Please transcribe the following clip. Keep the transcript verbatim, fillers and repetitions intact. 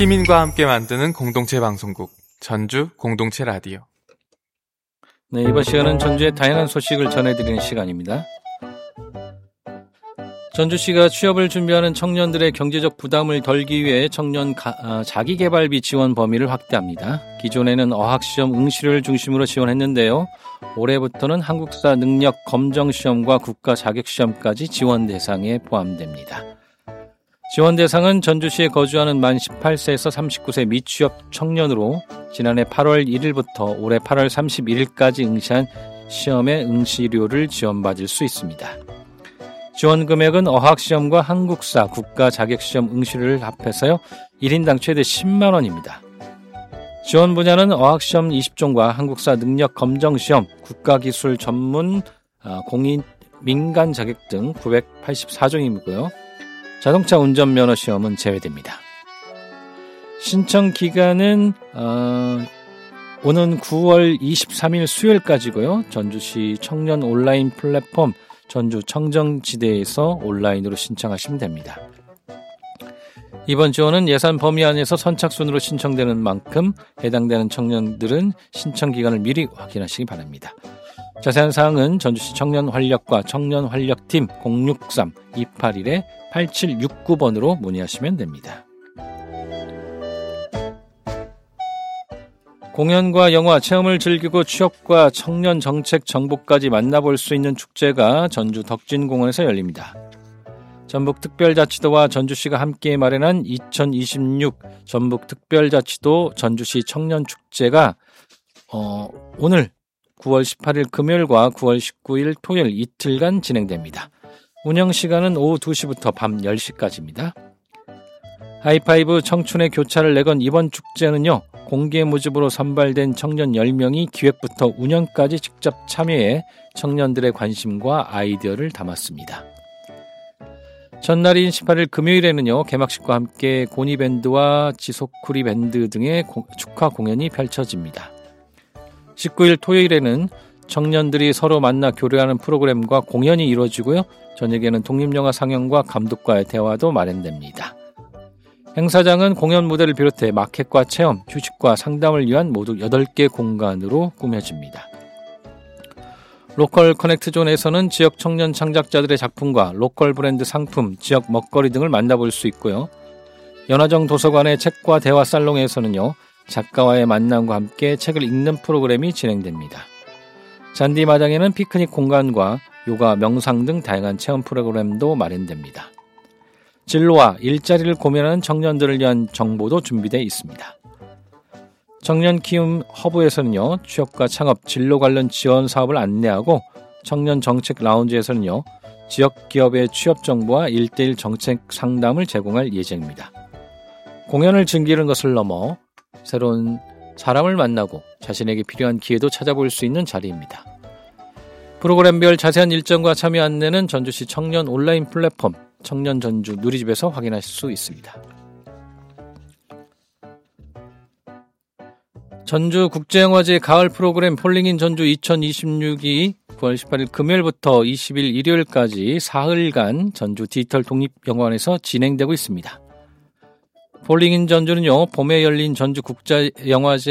시민과 함께 만드는 공동체 방송국 전주 공동체 라디오. 네, 이번 시간은 전주의 다양한 소식을 전해드리는 시간입니다. 전주시가 취업을 준비하는 청년들의 경제적 부담을 덜기 위해 청년 가, 아, 자기개발비 지원 범위를 확대합니다. 기존에는 어학시험 응시를 중심으로 지원했는데요. 올해부터는 한국사 능력 검정시험과 국가자격시험까지 지원 대상에 포함됩니다. 지원 대상은 전주시에 거주하는 만 열여덟 세에서 삼십구 세 미취업 청년으로 지난해 팔월 일일부터 올해 팔월 삼십일일까지 응시한 시험의 응시료를 지원받을 수 있습니다. 지원 금액은 어학시험과 한국사, 국가자격시험 응시료를 합해서요 일 인당 최대 십만 원입니다. 지원 분야는 어학시험 이십 종과 한국사 능력 검정시험, 국가기술 전문 공인 민간 자격 등 구백팔십사 종이고요. 자동차 운전면허 시험은 제외됩니다. 신청 기간은 어, 오는 구월 이십삼일 수요일까지고요. 전주시 청년 온라인 플랫폼 전주 청정지대에서 온라인으로 신청하시면 됩니다. 이번 지원은 예산 범위 안에서 선착순으로 신청되는 만큼 해당되는 청년들은 신청 기간을 미리 확인하시기 바랍니다. 자세한 사항은 전주시 청년활력과 청년활력팀 공육삼 이팔일 팔칠육구 번으로 문의하시면 됩니다. 공연과 영화, 체험을 즐기고 취업과 청년 정책 정보까지 만나볼 수 있는 축제가 전주 덕진공원에서 열립니다. 전북특별자치도와 전주시가 함께 마련한 이천이십육 전북특별자치도 전주시 청년축제가 어, 오늘 구월 십팔일 금요일과 구월 십구일 토요일 이틀간 진행됩니다. 운영시간은 오후 두 시부터 밤 열 시까지입니다. 하이파이브 청춘의 교차를 내건 이번 축제는요. 공개 모집으로 선발된 청년 열 명이 기획부터 운영까지 직접 참여해 청년들의 관심과 아이디어를 담았습니다. 전날인 십팔일 금요일에는요. 개막식과 함께 고니밴드와 지소쿠리 밴드 등의 고, 축하 공연이 펼쳐집니다. 십구일 토요일에는 청년들이 서로 만나 교류하는 프로그램과 공연이 이루어지고요. 저녁에는 독립영화 상영과 감독과의 대화도 마련됩니다. 행사장은 공연 무대를 비롯해 마켓과 체험, 휴식과 상담을 위한 모두 여덟 개 공간으로 꾸며집니다. 로컬 커넥트존에서는 지역 청년 창작자들의 작품과 로컬 브랜드 상품, 지역 먹거리 등을 만나볼 수 있고요. 연화정 도서관의 책과 대화 살롱에서는요. 작가와의 만남과 함께 책을 읽는 프로그램이 진행됩니다. 잔디마당에는 피크닉 공간과 요가, 명상 등 다양한 체험 프로그램도 마련됩니다. 진로와 일자리를 고민하는 청년들을 위한 정보도 준비되어 있습니다. 청년 키움 허브에서는요. 취업과 창업, 진로 관련 지원 사업을 안내하고 청년 정책 라운지에서는요. 지역 기업의 취업 정보와 일대일 정책 상담을 제공할 예정입니다. 공연을 즐기는 것을 넘어 새로운 사람을 만나고 자신에게 필요한 기회도 찾아볼 수 있는 자리입니다. 프로그램별 자세한 일정과 참여 안내는 전주시 청년 온라인 플랫폼 청년전주 누리집에서 확인하실 수 있습니다. 전주국제영화제 가을 프로그램 폴링인 전주 이천이십육이 구월 십팔일 금요일부터 이십일 일요일까지 사흘간 전주 디지털 독립영화관에서 진행되고 있습니다. 폴링인 전주는요, 봄에 열린 전주국제영화제